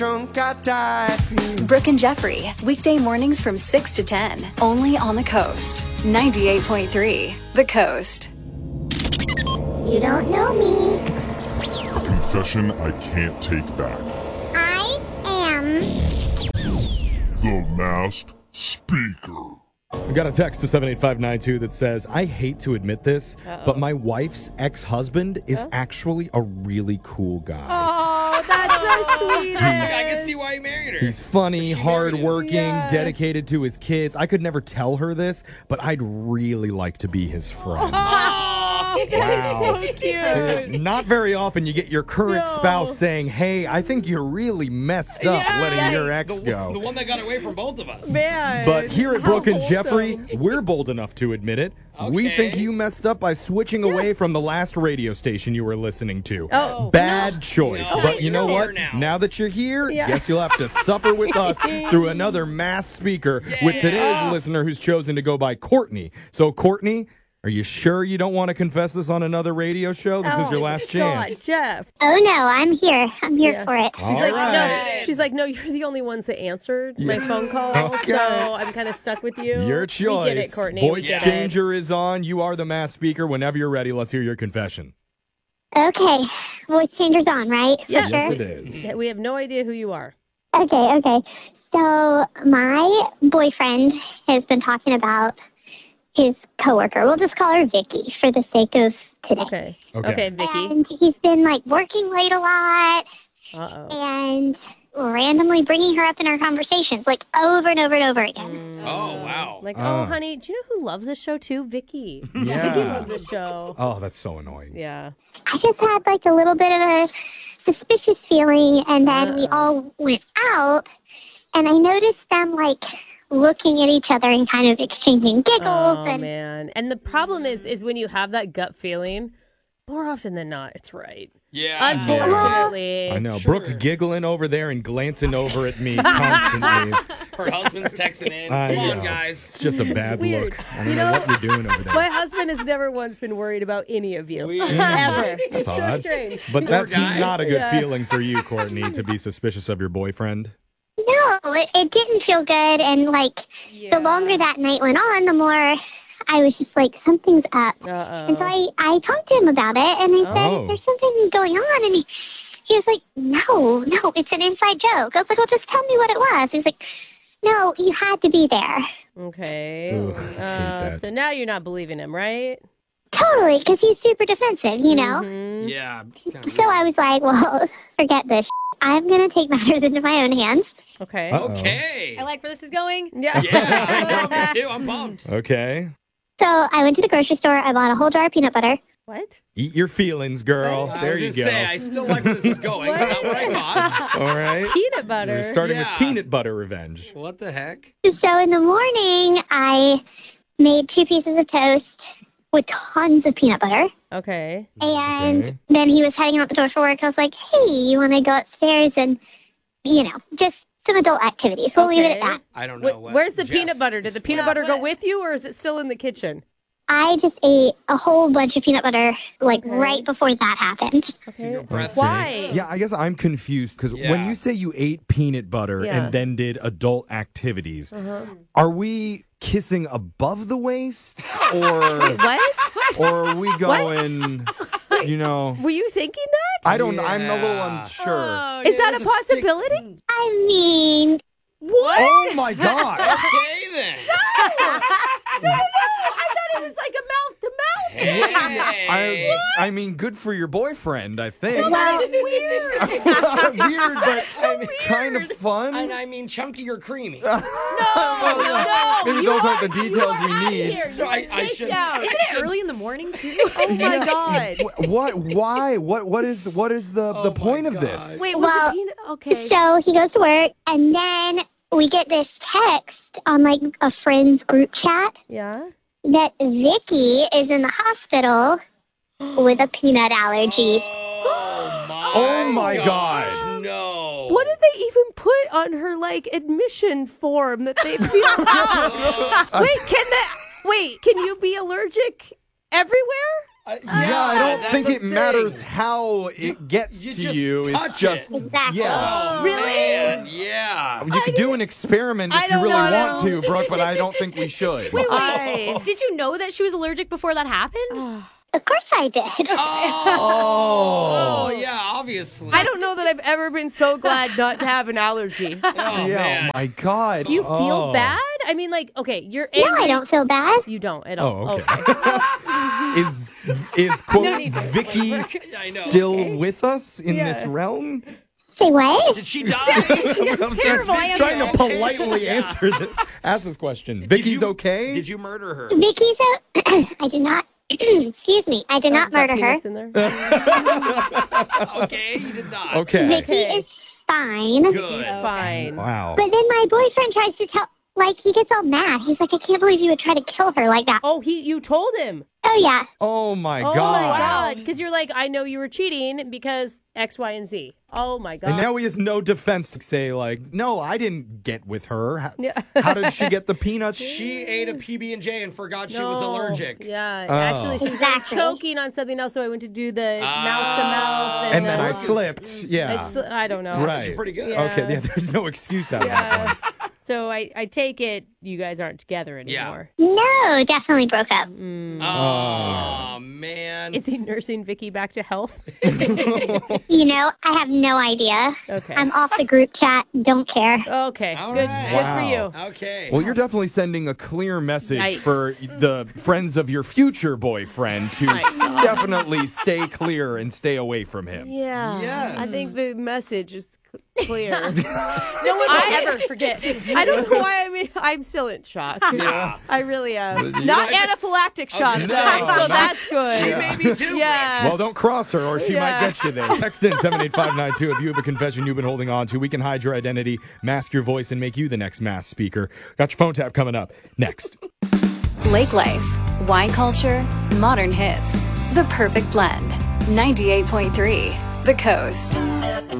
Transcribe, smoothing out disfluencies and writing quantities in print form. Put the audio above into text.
Brooke and Jeffrey, weekday mornings from 6 to 10, only on the Coast. 98.3, The Coast. You don't know me. Confession I can't take back. I am The Masked Speaker. I got a text to 78592 that says, I hate to admit this, but my wife's ex-husband is actually a really cool guy. Oh, that's so sweet. I can see why you married her. He's funny, hardworking, Yeah. dedicated to his kids. I could never tell her this, but I'd really like to be his friend. Wow. So cute. Not very often you get your current No. spouse saying, hey, I think you're really messed up Yeah. letting your ex go. The one that got away from both of us. Man. But here at How Brooke and wholesome. Jeffrey, we're bold enough to admit it. We Okay. think you messed up by switching away from the last radio station you were listening to. Oh. Bad choice. No. But you know You're what? here Now that you're here, Yeah. guess you'll have to suffer with us through another mass speaker with today's listener who's chosen to go by Courtney. So, Courtney, are you sure you don't want to confess this on another radio show? This is your last God, chance. Jeff. Oh no, I'm here. I'm here Yeah. for it. She's All like, right. no. She's like, no. You're the only ones that answered my phone call, Okay. so I'm kind of stuck with you. Your choice. We get it, Courtney. Voice we get changer is on. You are the mass speaker. Whenever you're ready, let's hear your confession. Okay, voice changer's on, right? For Yeah. Yes, sure? it is. it. We have no idea who you are. Okay. So my boyfriend has been talking about his coworker. We'll just call her Vicky for the sake of today. Okay. Okay. Okay, Vicky. And he's been like working late a lot Uh-oh. and randomly bringing her up in our conversations, like over and over and over again. Oh, wow. Like, Ah. oh, honey, do you know who loves this show too? Vicky. Yeah. Vicky loves this show. Oh, that's so annoying. Yeah. I just had like a little bit of a suspicious feeling, and then we all went out, and I noticed them like looking at each other and kind of exchanging giggles. Oh, and man. And the problem is when you have that gut feeling, more often than not, it's right. Yeah. Unfortunately. I know. Sure. Brooke's giggling over there and glancing over at me constantly. Her husband's texting in. I Come on, know. guys. It's just a bad weird. look. I don't know what you're doing over there. My husband has never once been worried about any of you. Weird. Ever. That's It's so odd. strange. But that's guy. not a good Yeah. feeling for you, Courtney, to be suspicious of your boyfriend. no, it didn't feel good. And like the longer that night went on, the more I was just like, something's up. And so Uh-oh. I talked to him about it, and I said, Oh. "Is there something going on?" And he was like, no, it's an inside joke. I was like, well, just tell me what it was. He's like, no, you had to be there. Okay. Ugh, I hate that. So now you're not believing him, right? Totally, because he's super defensive, you know? Mhm. Yeah. So I was like, well, forget this. I'm going to take matters into my own hands. Okay. Uh-oh. Okay. I like where this is going. Yeah. Yeah, I know, me too. I'm pumped. Okay. So I went to the grocery store. I bought a whole jar of peanut butter. What? Eat your feelings, girl. I There was you gonna go. Say, I still like where this is going. but Not what I thought. All right. Peanut butter. We're starting with Yeah. peanut butter revenge. What the heck? So in the morning, I made 2 pieces of toast with tons of peanut butter. Okay. And Okay. then he was heading out the door for work. I was like, hey, you want to go upstairs and, just some adult activities. We'll leave it at Okay. that. I don't know. Where's the Jeff, peanut butter? Did the peanut butter go with you, or is it still in the kitchen? I just ate a whole bunch of peanut butter, right before that happened. Okay. breath Why? Yeah, I guess I'm confused because when Yeah. you say you ate peanut butter Yeah. and then did adult activities, Uh-huh. are we kissing above the waist or What? or are we going, Were you thinking that? I don't know. I'm a little Yeah. unsure. Is that a there's a stick- possibility? I mean, What? Oh my god. Okay, then. No, I thought it was like a mouth to mouth. Hey. I mean, good for your boyfriend, I think. That's weird. Weird, but kind of fun. And I mean, chunky or creamy. No, Maybe you those aren't are- the details you are we outta need. here. So You I can take should- down. Isn't it early in the morning too? Oh my god. What? Why? What is the Oh the my point of God. this? Wait, was Well, it peanut? Okay. so he goes to work, and then we get this text on, a friend's group chat Yeah. that Vicky is in the hospital with a peanut allergy. Oh my God. No. What did they even put on her admission form that they filled out? Wait, can you be allergic everywhere? I don't that's think the it thing. matters how it gets You to just you. It's touch just, it. Exactly. yeah. Oh, Really? man, yeah. You could do an experiment I if you don't really know. want to, Brooke, but I don't think we should. Wait. Did you know that she was allergic before that happened? Of course I did. Oh, yeah, obviously. I don't know that I've ever been so glad not to have an allergy. Oh, Yeah, man. oh my God. Do you feel Oh. bad? I mean, like, okay, you're No, angry. I don't feel bad. You don't at all. Oh, okay. Is quote need to Vicky I know. still with us in this realm? Say what? Did she die? I'm Terrible just trying to answer. politely ask this question. Vicky's okay? Did you murder her? Vicky's I did not. Excuse me. I did not Got murder her. peanuts in there? Okay, you did not. Okay. Vicky is fine. Good. Fine. Wow. But then my boyfriend tries to tell. Like, he gets all mad. He's like, I can't believe you would try to kill her like that. Oh, you told him. Oh, yeah. Oh my Oh God. my God. Because you're like, I know you were cheating because X, Y, and Z. Oh my God. And now he has no defense to say, like, no, I didn't get with her. Yeah. How did she get the peanuts? She ate a PB&J and forgot she was No. allergic. Yeah. Oh. Actually, she was Exactly. choking on something else, so I went to do the mouth to mouth. And then I slipped. Yeah. I don't know. Right. She's pretty good. Yeah. Okay, yeah, there's no excuse out of that one. So I take it you guys aren't together anymore. No, definitely broke up. Oh, man. Is he nursing Vicky back to health? You know, I have no idea. Okay. I'm off the group chat. Don't care. Okay. All Good. right. Good for you. Okay. Well, you're definitely sending a clear message Yikes. for the friends of your future boyfriend to definitely stay clear and stay away from him. Yeah. Yes. I think the message is clear. No one will ever forget. I don't know why I'm still in shock. Yeah. I really am. Not anaphylactic shock, No, though, so not- that's good. She may be too. Yeah. Well, don't cross her or she might get you there. Text in 78592 if you have a confession you've been holding on to. We can hide your identity, mask your voice, and make you the next mass speaker. Got your phone tap coming up next. Lake Life, wine culture, modern hits. The perfect blend. 98.3 The Coast.